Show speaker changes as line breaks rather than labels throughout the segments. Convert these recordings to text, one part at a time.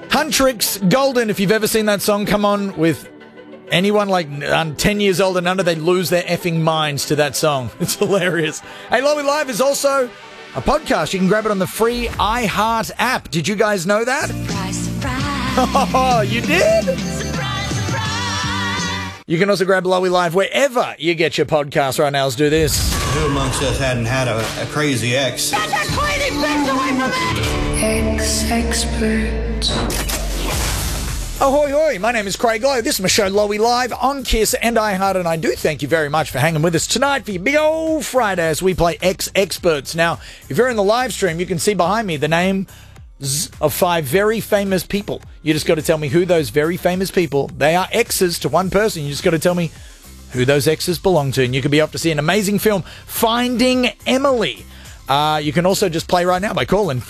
Huntrix Golden, if you've ever seen that song come on with anyone like 10 years old and under, they lose their effing minds to that song. It's hilarious. Hey, Lowy Live is also a podcast. You can grab it on the free iHeart app. Did you guys know that?
Surprise, surprise.
Oh, you did?
Surprise, surprise.
You can also grab Lowy Live wherever you get your podcast right now. Let's do this.
Who amongst us hadn't had a crazy ex?
Get that cleaning bitch away from me! Ex-expert.
Ahoy, hoy, my name is Craig Lowe. This is my show, Lowy Live, on Kiss and iHeart, and I do thank you very much for hanging with us tonight for your big old Friday as we play X-Experts. Now, if you're in the live stream, you can see behind me the names of 5 very famous people. You just got to tell me who those very famous people, they are exes to one person. You just got to tell me who those exes belong to, and you could be off to see an amazing film, Finding Emily. You can also just play right now by calling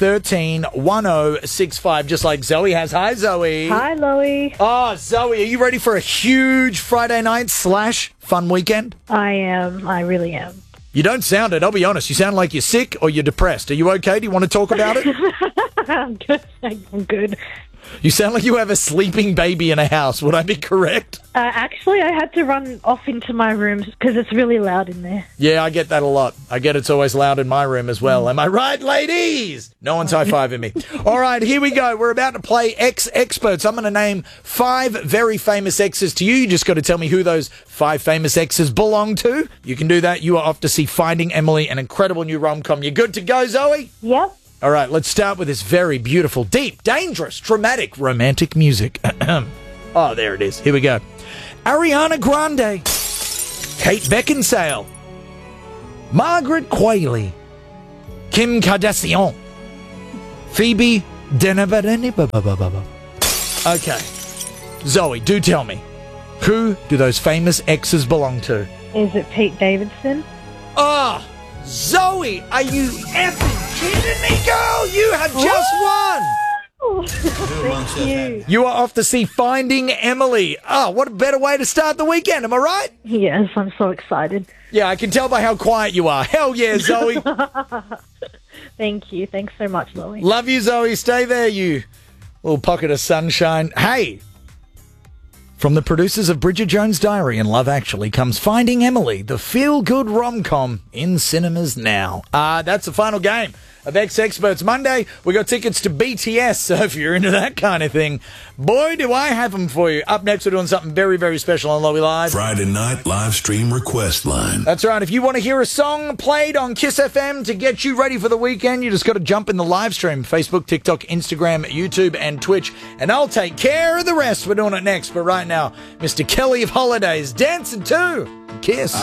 131065, just like Zoe has. Hi, Zoe.
Hi, Loey.
Oh, Zoe, are you ready for a huge Friday night / fun weekend?
I am. I really am.
You don't sound it, I'll be honest. You sound like you're sick or you're depressed. Are you okay? Do you want to talk about it?
I'm good. I'm good.
You sound like you have a sleeping baby in a house. Would I be correct?
Actually, I had to run off into my room because it's really loud in there.
Yeah, I get that a lot. I get it's always loud in my room as well. Am I right, ladies? No one's high-fiving me. All right, here we go. We're about to play X-Experts. I'm going to name 5 very famous exes to you. You just got to tell me who those 5 famous exes belong to. You can do that. You are off to see Finding Emily, an incredible new rom-com. You good to go, Zoe?
Yep.
All right, let's start with this very beautiful, deep, dangerous, dramatic, romantic music. Oh, there it is. Here we go. Ariana Grande, Kate Beckinsale, Margaret Qualley, Kim Kardashian, Phoebe Denevadeni. Okay. Zoe, do tell me, who do those famous exes belong to?
Is it Pete Davidson?
Oh, Zoe, are you effing kidding me, girl? You have just won.
Who amongst us hadn't?
You are off to see Finding Emily. Oh, what a better way to start the weekend, am I right?
Yes, I'm so excited.
Yeah, I can tell by how quiet you are. Hell yeah, Zoe.
Thank you. Thanks so much, Loey.
Love you, Zoe. Stay there, you little pocket of sunshine. Hey, from the producers of Bridget Jones' Diary and Love Actually comes Finding Emily, the feel-good rom-com in cinemas now. That's the final game of X-Experts. Monday, we got tickets to BTS, so if you're into that kind of thing, boy, do I have them for you. Up next, we're doing something very, very special on Lowy Live.
Friday night live stream request line.
That's right. If you want to hear a song played on Kiss FM to get you ready for the weekend, you just got to jump in the live stream. Facebook, TikTok, Instagram, YouTube, and Twitch. And I'll take care of the rest. We're doing it next. But right now, Mr. Kelly of Holidays, dancing to Kiss.